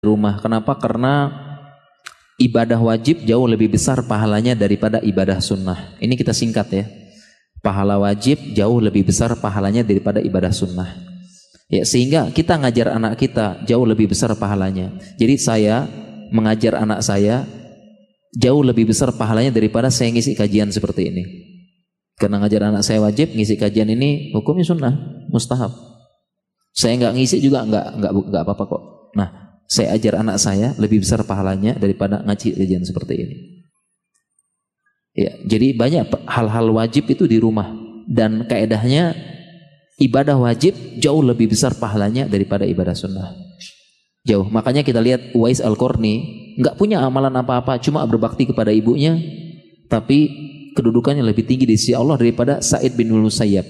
rumah. Kenapa? Karena ibadah wajib jauh lebih besar pahalanya daripada ibadah sunnah. Ini kita singkat ya. Pahala wajib jauh lebih besar pahalanya daripada ibadah sunnah. Ya, sehingga kita ngajar anak kita jauh lebih besar pahalanya. Jadi saya mengajar anak saya jauh lebih besar pahalanya daripada saya ngisi kajian seperti ini. Karena ngajar anak saya wajib, ngisi kajian ini hukumnya sunnah, mustahab. Saya nggak ngisi juga nggak apa-apa kok. Nah, saya ajar anak saya lebih besar pahalanya daripada ngaji kajian seperti ini. Ya, jadi banyak hal-hal wajib itu di rumah, dan kaedahnya ibadah wajib jauh lebih besar pahalanya daripada ibadah sunnah. Jauh. Makanya kita lihat Uwais Al-Qarni nggak punya amalan apa-apa, cuma berbakti kepada ibunya, tapi kedudukannya lebih tinggi di sisi Allah daripada Sa'id bin Musayyab.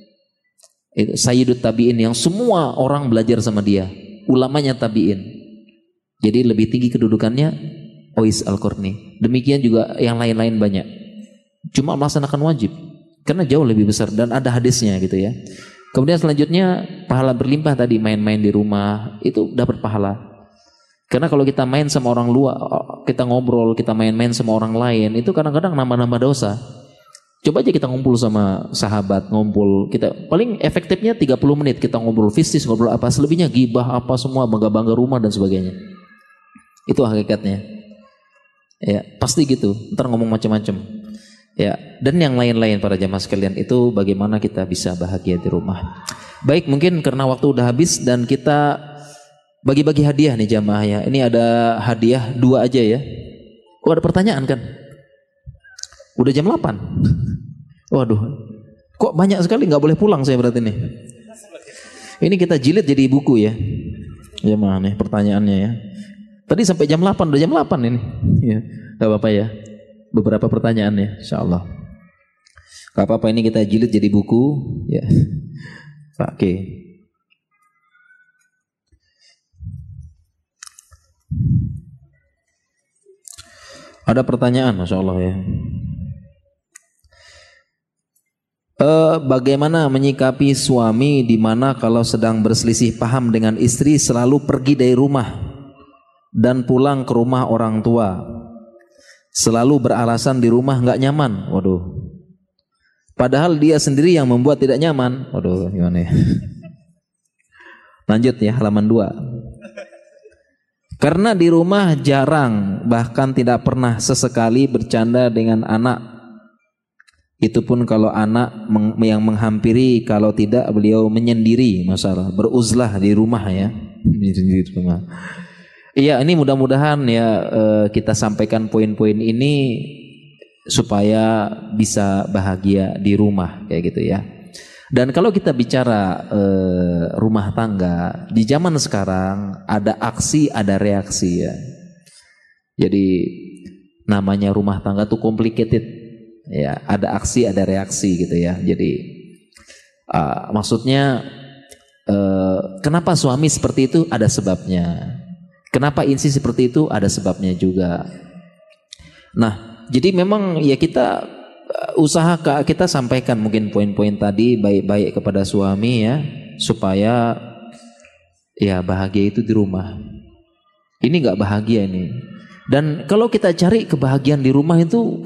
Sayyidut Tabi'in yang semua orang belajar sama dia, ulamanya Tabi'in. Jadi lebih tinggi kedudukannya Uwais Al-Qarni. Demikian juga yang lain-lain banyak. Cuma melaksanakan wajib karena jauh lebih besar dan ada hadisnya gitu ya. Kemudian selanjutnya pahala berlimpah tadi, main-main di rumah itu dapat pahala. Karena kalau kita main sama orang luar, kita ngobrol, kita main-main sama orang lain, itu kadang-kadang nambah-nambah dosa. Coba aja kita ngumpul sama sahabat, ngumpul, kita paling efektifnya 30 menit kita ngobrol fisik, ngobrol apa, selebihnya gibah apa semua, bangga-bangga rumah dan sebagainya. Itu hakikatnya. Ya, pasti gitu. Ntar ngomong macam-macam. Ya, dan yang lain-lain para jamaah sekalian, itu bagaimana kita bisa bahagia di rumah. Baik, mungkin karena waktu udah habis dan kita bagi-bagi hadiah nih jamaah ya. Ini ada hadiah 2 aja ya. Oh, ada pertanyaan kan? Udah jam 8. Waduh. Kok banyak sekali, nggak boleh pulang saya berarti nih. Ini kita jilid jadi buku ya. Jamaah nih pertanyaannya ya. Tadi sampai jam 8, udah jam 8 ini. Ya, gak apa-apa ya. Beberapa pertanyaan ya, insyaallah. Gak apa-apa, ini kita jilid jadi buku ya. Oke. Ada pertanyaan, Masya Allah ya. Bagaimana menyikapi suami di mana kalau sedang berselisih paham dengan istri selalu pergi dari rumah dan pulang ke rumah orang tua, selalu beralasan di rumah nggak nyaman. Waduh. Padahal dia sendiri yang membuat tidak nyaman. Waduh, gimana ya? Lanjut ya, halaman 2. Karena di rumah jarang, bahkan tidak pernah sesekali bercanda dengan anak. Itu pun kalau anak yang menghampiri, kalau tidak beliau menyendiri, masalah beruzlah di rumah ya. Di rumah. Iya, ini mudah-mudahan ya kita sampaikan poin-poin ini supaya bisa bahagia di rumah kayak gitu ya. Dan kalau kita bicara rumah tangga di zaman sekarang, ada aksi ada reaksi ya. Jadi namanya rumah tangga tuh complicated ya, ada aksi ada reaksi gitu ya. Jadi maksudnya kenapa suami seperti itu, ada sebabnya. Kenapa istri seperti itu, ada sebabnya juga. Nah, jadi memang ya kita usaha kita sampaikan mungkin poin-poin tadi baik-baik kepada suami ya, supaya ya bahagia itu di rumah. Ini nggak bahagia ini. Dan kalau kita cari kebahagiaan di rumah itu